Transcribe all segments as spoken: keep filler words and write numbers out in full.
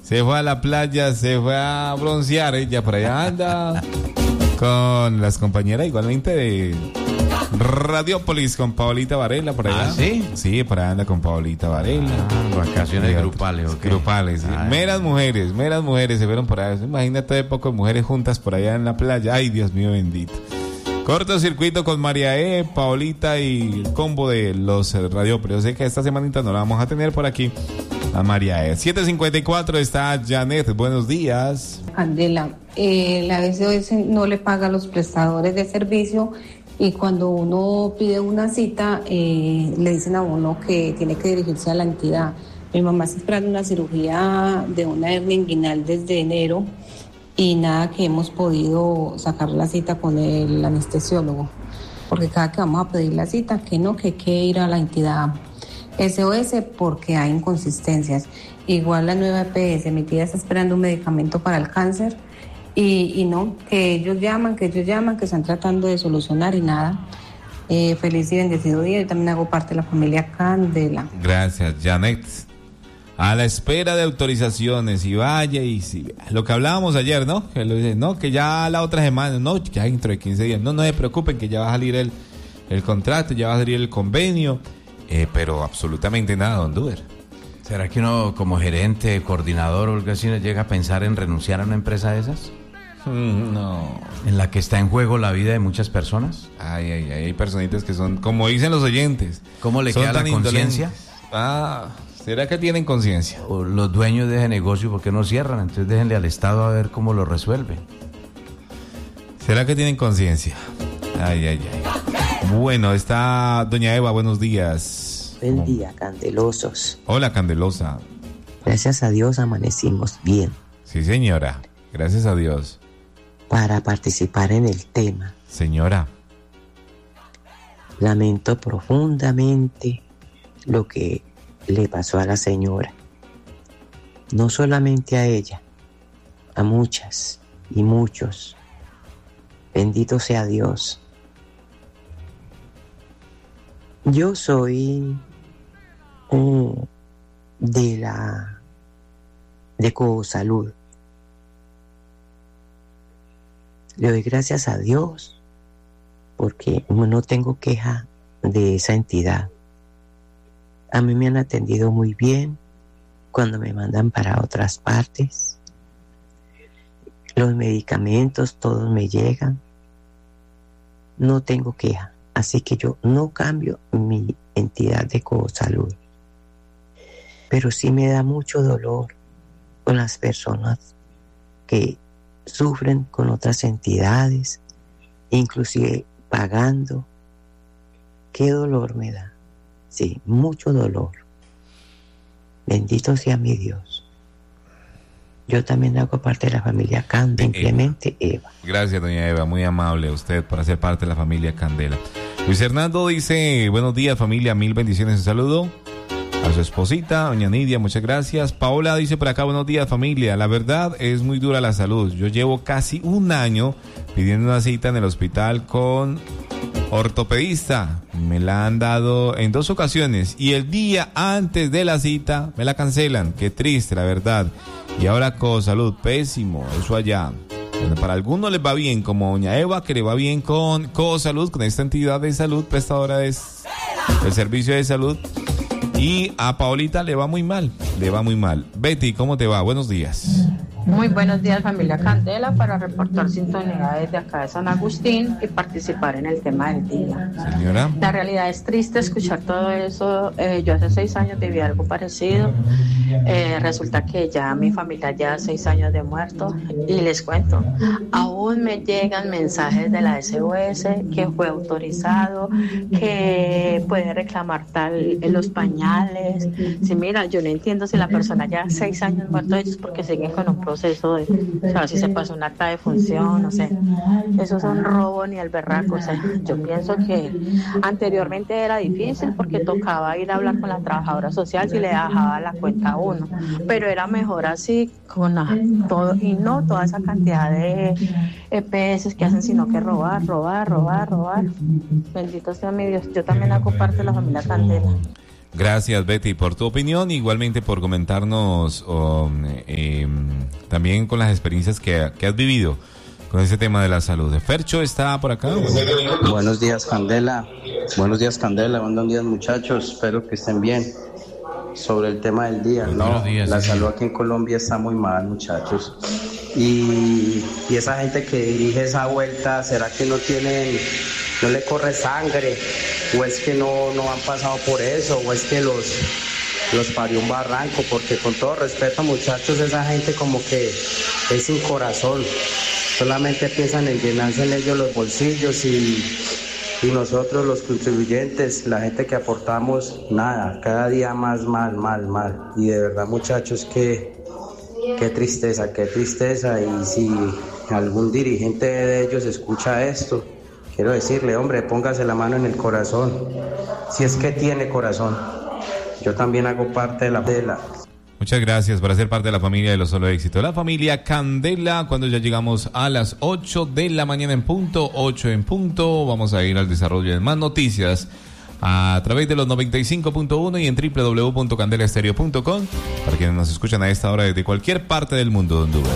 Se fue a la playa, se fue a broncear, ella por allá anda con las compañeras igualmente de Radiópolis, con Paolita Varela por allá. ¿Ah, sí? Sí, por allá anda con Paolita Varela. Ah, vacaciones Fíjate, grupales, ¿ok? Grupales, sí. Ay. Meras mujeres, meras mujeres se fueron por allá. Imagínate de poco mujeres juntas por allá en la playa. Ay, Dios mío bendito. Cortocircuito con María E, Paolita y el combo de los Radiópolis. Yo sé que esta semanita no la vamos a tener por aquí a María E. siete cincuenta y cuatro está Janet. Buenos días. Candela, eh, la B C O S no le paga a los prestadores de servicio y cuando uno pide una cita eh, le dicen a uno que tiene que dirigirse a la entidad. Mi mamá está esperando una cirugía de una hernia inguinal desde enero y nada que hemos podido sacar la cita con el anestesiólogo, porque cada que vamos a pedir la cita, que no, que hay que ir a la entidad S O S porque hay inconsistencias. Igual la nueva E P S, mi tía está esperando un medicamento para el cáncer y, y no, que ellos llaman, que ellos llaman, que están tratando de solucionar y nada. Eh, feliz y bendecido día. Yo también hago parte de la familia Candela. Gracias, Janet. A la espera de autorizaciones y vaya y si lo que hablábamos ayer, ¿no? Que lo dice, no, que ya la otra semana, no, ya dentro de quince días, no, no se preocupen que ya va a salir el, el contrato, ya va a salir el convenio, eh, pero absolutamente nada, don Duber. ¿Será que uno como gerente, coordinador o algo así llega a pensar en renunciar a una empresa de esas? Mm, no. ¿En la que está en juego la vida de muchas personas? Ay, ay, ay, hay personitas que son, como dicen los oyentes. ¿Cómo le son queda la tan conciencia? indolentes. Ah, ¿será que tienen conciencia? O los dueños de ese negocio, ¿por qué no cierran? Entonces déjenle al Estado a ver cómo lo resuelve. ¿Será que tienen conciencia? Ay, ay, ay. Bueno, está doña Eva, buenos días. Buen día, candelosos. Hola, Candelosa. Gracias a Dios amanecimos bien. Sí, señora. Gracias a Dios. Para participar en el tema, Señora. lamento profundamente lo que le pasó a la señora. No solamente a ella, a muchas y muchos. Bendito sea Dios. Yo soy eh, de la de Cosalud. Le doy gracias a Dios porque no tengo queja de esa entidad. A mí me han atendido muy bien cuando me mandan para otras partes. Los medicamentos todos me llegan. No tengo queja. Así que yo no cambio mi entidad de Cosalud. Pero sí me da mucho dolor con las personas que sufren con otras entidades, inclusive pagando. Qué dolor me da. Sí, mucho dolor. Bendito sea mi Dios. Yo también hago parte de la familia Candela, simplemente Eva. Gracias, doña Eva, muy amable usted por hacer parte de la familia Candela. Luis Hernando dice, buenos días familia, mil bendiciones, un saludo a su esposita, doña Nidia, muchas gracias. Paola dice por acá, buenos días familia, la verdad es muy dura la salud, yo llevo casi un año pidiendo una cita en el hospital con ortopedista, me la han dado en dos ocasiones y el día antes de la cita me la cancelan, qué triste la verdad. Y ahora Cosalud, pésimo, eso allá. Bueno, para algunos les va bien, como doña Eva, que le va bien con Cosalud, con esta entidad de salud, prestadora de, del servicio de salud. Y a Paolita le va muy mal, le va muy mal. Betty, ¿cómo te va? Buenos días. Muy buenos días familia Candela, para reportar sintonía desde acá de San Agustín y participar en el tema del día. Señora. La realidad es triste escuchar todo eso. Eh, yo hace seis años viví algo parecido. Eh, resulta que ya mi familia ya seis años de muerto y les cuento, aún me llegan mensajes de la S O S que fue autorizado, que puede reclamar tal en los pañales. Sí, mira, yo no entiendo si la persona ya seis años muerto, ellos porque siguen con un proceso de, o sea, si se pasó un acta de función, no sé, eso es un robo ni el berraco. O sea, yo pienso que anteriormente era difícil porque tocaba ir a hablar con la trabajadora social si le dejaba la cuenta a uno, pero era mejor así con la, todo y no toda esa cantidad de E P S que hacen sino que robar, robar, robar, robar. Bendito sea mi Dios. Yo también hago parte de la familia Candela. Gracias, Betty, por tu opinión, igualmente por comentarnos oh, eh, también con las experiencias que, que has vivido con ese tema de la salud. Fercho está por acá. Buenos días, Candela. Buenos días, Candela. Buenos días, muchachos. Espero que estén bien. Sobre el tema del día, Buenos no, días, la sí. salud aquí en Colombia está muy mal, muchachos. Y, y esa gente que dirige esa vuelta, ¿será que no tienen, no le corre sangre? ¿O es que no, no han pasado por eso? ¿O es que los, los parió un barranco? Porque con todo respeto, muchachos, esa gente como que es sin corazón. Solamente piensan en llenarse en ellos los bolsillos y... Y nosotros los contribuyentes, la gente que aportamos, nada, cada día más mal, mal, mal. Y de verdad, muchachos, qué, qué tristeza, qué tristeza. Y si algún dirigente de ellos escucha esto, quiero decirle, hombre, póngase la mano en el corazón, si es que tiene corazón. Yo también hago parte de la... De la Muchas gracias por ser parte de la familia de Los Solo Éxito. La familia Candela, cuando ya llegamos a las ocho de la mañana en punto, ocho en punto, vamos a ir al desarrollo de más noticias a través de los noventa y cinco punto uno y en doble u doble u doble u punto candela estéreo punto com para quienes nos escuchan a esta hora desde cualquier parte del mundo de Honduras.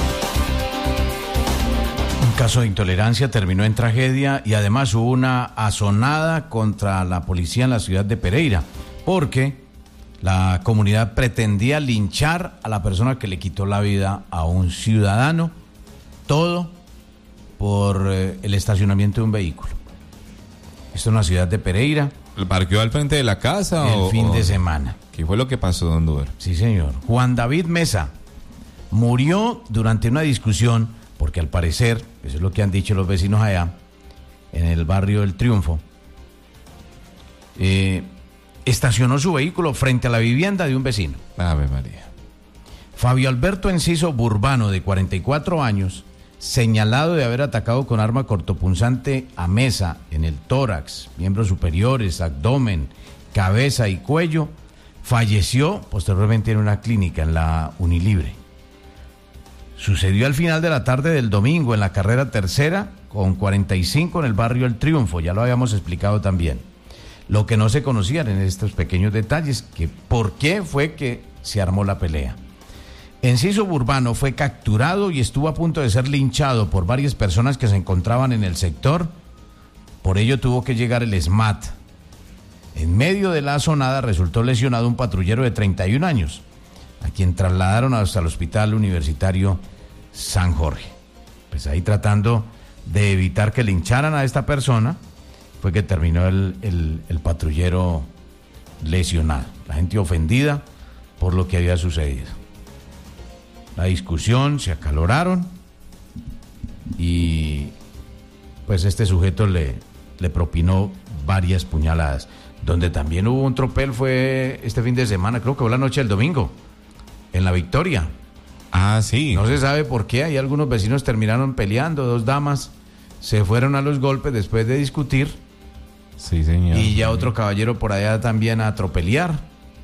Un caso de intolerancia terminó en tragedia y además hubo una azonada contra la policía en la ciudad de Pereira, porque la comunidad pretendía linchar a la persona que le quitó la vida a un ciudadano, todo por eh, el estacionamiento de un vehículo. Esto en la ciudad de Pereira. ¿Lo parqueó al frente de la casa? El o, fin o, de semana. ¿Qué fue lo que pasó, don Duer? Sí, señor. Juan David Mesa murió durante una discusión, porque al parecer, eso es lo que han dicho los vecinos allá, en el barrio del Triunfo, eh, estacionó su vehículo frente a la vivienda de un vecino. Ave María. Fabio Alberto Enciso Burbano, de cuarenta y cuatro años, señalado de haber atacado con arma cortopunzante a Mesa en el tórax, miembros superiores, abdomen, cabeza y cuello, falleció posteriormente en una clínica en la Unilibre. Sucedió al final de la tarde del domingo en la carrera tercera con cuarenta y cinco en el barrio El Triunfo, ya lo habíamos explicado también. Lo que no se conocían en estos pequeños detalles, que por qué fue que se armó la pelea. Enciso Burbano fue capturado y estuvo a punto de ser linchado por varias personas que se encontraban en el sector. Por ello tuvo que llegar el SMAT. En medio de la azonada resultó lesionado un patrullero de treinta y un años, a quien trasladaron hasta el Hospital Universitario San Jorge. Pues ahí tratando de evitar que lincharan a esta persona, fue que terminó el, el, el patrullero lesionado. La gente ofendida por lo que había sucedido. La discusión, se acaloraron y pues este sujeto le, le propinó varias puñaladas. Donde también hubo un tropel fue este fin de semana, creo que fue la noche del domingo, en La Victoria. Ah, sí. No se sabe por qué, ahí algunos vecinos terminaron peleando, dos damas se fueron a los golpes después de discutir. Sí, señor. Y ya otro caballero por allá también a tropelear.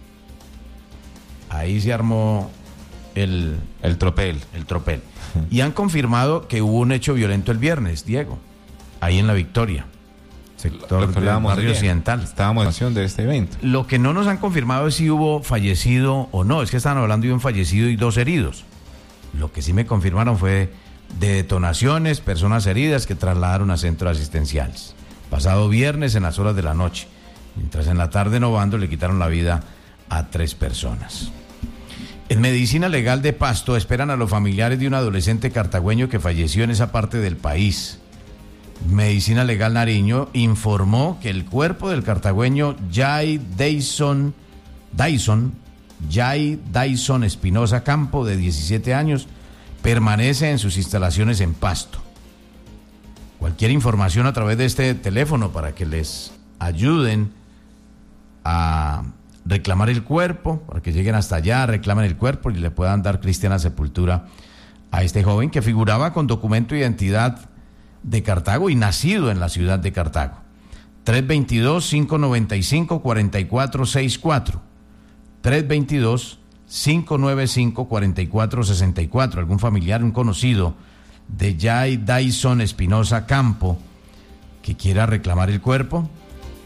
Ahí se armó el, el tropel. El tropel. Y han confirmado que hubo un hecho violento el viernes, Diego, ahí en La Victoria, sector del barrio occidental. Estábamos en acción de este evento. Lo que no nos han confirmado es si hubo fallecido o no. Es que estaban hablando de un fallecido y dos heridos. Lo que sí me confirmaron fue de detonaciones, personas heridas que trasladaron a centros asistenciales. Pasado viernes en las horas de la noche, mientras en la tarde en Obando le quitaron la vida a tres personas. En Medicina Legal de Pasto esperan a los familiares de un adolescente cartagüeño que falleció en esa parte del país. Medicina Legal Nariño informó que el cuerpo del cartagüeño Jay Dyson, Dyson, Jay Dyson Espinosa Campo, de diecisiete años, permanece en sus instalaciones en Pasto. Cualquier información a través de este teléfono para que les ayuden a reclamar el cuerpo, para que lleguen hasta allá, reclamen el cuerpo y le puedan dar cristiana sepultura a este joven que figuraba con documento de identidad de Cartago y nacido en la ciudad de Cartago. tres dos dos, cinco nueve cinco, cuatro cuatro seis cuatro. tres dos dos, cinco nueve cinco, cuatro cuatro seis cuatro. Algún familiar, un conocido de Jay Dyson Espinosa Campo que quiera reclamar el cuerpo,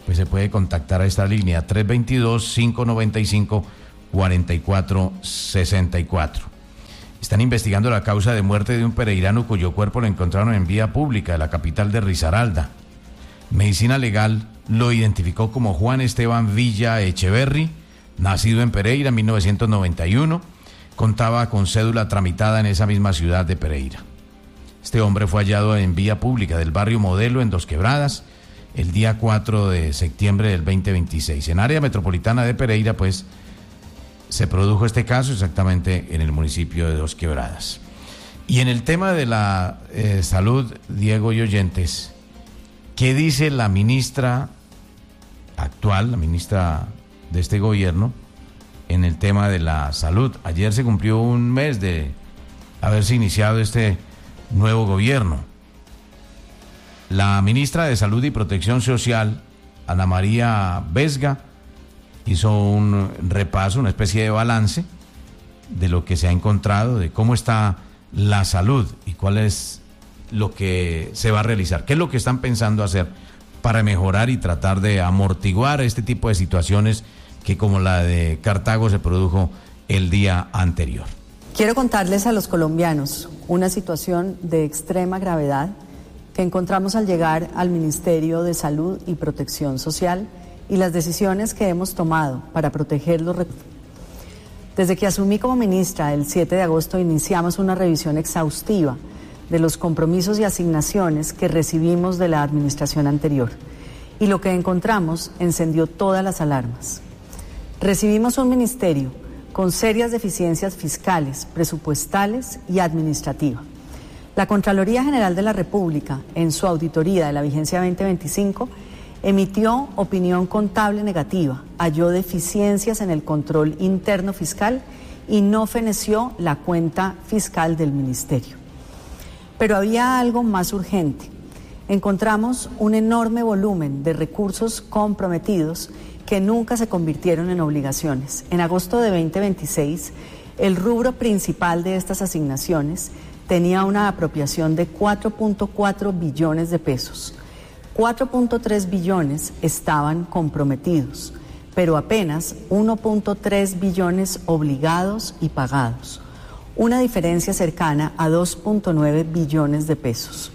pues se puede contactar a esta línea tres dos dos, cinco nueve cinco, cuatro cuatro seis cuatro. Están investigando la causa de muerte de un pereirano cuyo cuerpo lo encontraron en vía pública de la capital de Risaralda. Medicina Legal lo identificó como Juan Esteban Villa Echeverry, nacido en Pereira en mil novecientos noventa y uno, contaba con cédula tramitada en esa misma ciudad de Pereira. Este hombre fue hallado en vía pública del barrio Modelo en Dos Quebradas el día cuatro de septiembre del veinte veintiséis. En área metropolitana de Pereira, pues, se produjo este caso exactamente en el municipio de Dos Quebradas. Y en el tema de la eh, salud, Diego y oyentes, ¿qué dice la ministra actual, la ministra de este gobierno, en el tema de la salud? Ayer se cumplió un mes de haberse iniciado este nuevo gobierno. La ministra de Salud y Protección Social, Ana María Vesga, hizo un repaso, una especie de balance de lo que se ha encontrado, de cómo está la salud y cuál es lo que se va a realizar, qué es lo que están pensando hacer para mejorar y tratar de amortiguar este tipo de situaciones que, como la de Cartago, se produjo el día anterior. Quiero contarles a los colombianos una situación de extrema gravedad que encontramos al llegar al Ministerio de Salud y Protección Social y las decisiones que hemos tomado para proteger los recursos. Desde que asumí como ministra el siete de agosto iniciamos una revisión exhaustiva de los compromisos y asignaciones que recibimos de la administración anterior. Y lo que encontramos encendió todas las alarmas. Recibimos un ministerio con serias deficiencias fiscales, presupuestales y administrativas. La Contraloría General de la República, en su auditoría de la vigencia veinte veinticinco, emitió opinión contable negativa, halló deficiencias en el control interno fiscal y no feneció la cuenta fiscal del ministerio. Pero había algo más urgente. Encontramos un enorme volumen de recursos comprometidos que nunca se convirtieron en obligaciones. En agosto de veinte veintiséis, el rubro principal de estas asignaciones tenía una apropiación de cuatro punto cuatro billones de pesos. cuatro punto tres billones estaban comprometidos, pero apenas uno punto tres billones obligados y pagados. Una diferencia cercana a dos punto nueve billones de pesos.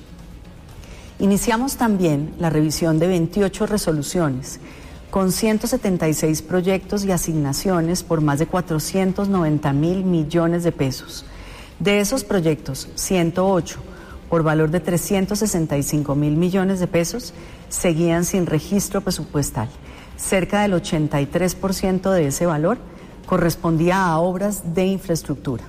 Iniciamos también la revisión de veintiocho resoluciones con ciento setenta y seis proyectos y asignaciones por más de cuatrocientos noventa mil millones de pesos. De esos proyectos, ciento ocho, por valor de trescientos sesenta y cinco mil millones de pesos, seguían sin registro presupuestal. Cerca del ochenta y tres por ciento de ese valor correspondía a obras de infraestructura.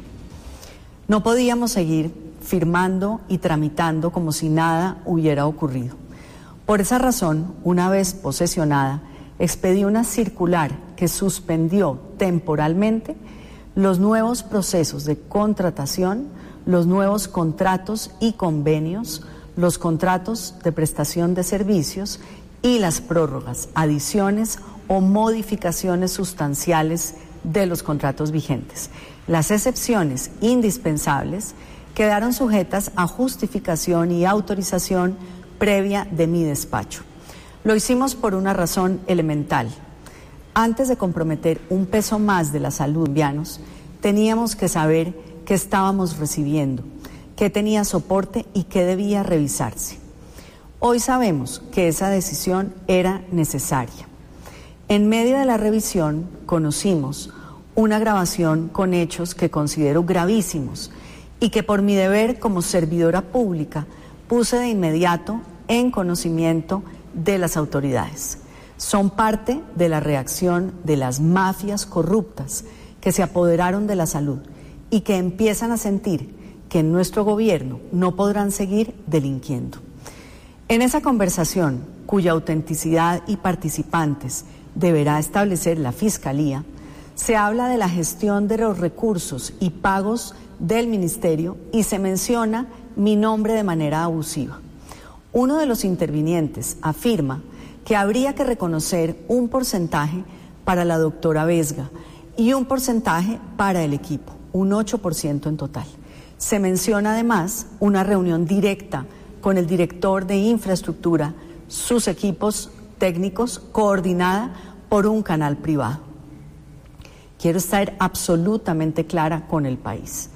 No podíamos seguir firmando y tramitando como si nada hubiera ocurrido. Por esa razón, una vez posesionada, expedí una circular que suspendió temporalmente los nuevos procesos de contratación, los nuevos contratos y convenios, los contratos de prestación de servicios y las prórrogas, adiciones o modificaciones sustanciales de los contratos vigentes. Las excepciones indispensables quedaron sujetas a justificación y autorización previa de mi despacho. Lo hicimos por una razón elemental. Antes de comprometer un peso más de la salud, colombianos, teníamos que saber qué estábamos recibiendo, qué tenía soporte y qué debía revisarse. Hoy sabemos que esa decisión era necesaria. En medio de la revisión conocimos una grabación con hechos que considero gravísimos y que por mi deber como servidora pública puse de inmediato en conocimiento de las autoridades. Son parte de la reacción de las mafias corruptas que se apoderaron de la salud y que empiezan a sentir que en nuestro gobierno no podrán seguir delinquiendo. En esa conversación, cuya autenticidad y participantes deberá establecer la Fiscalía, se habla de la gestión de los recursos y pagos del Ministerio y se menciona mi nombre de manera abusiva. Uno de los intervinientes afirma que habría que reconocer un porcentaje para la doctora Vesga y un porcentaje para el equipo, un ocho por ciento en total. Se menciona además una reunión directa con el director de infraestructura, sus equipos técnicos, coordinada por un canal privado. Quiero estar absolutamente clara con el país.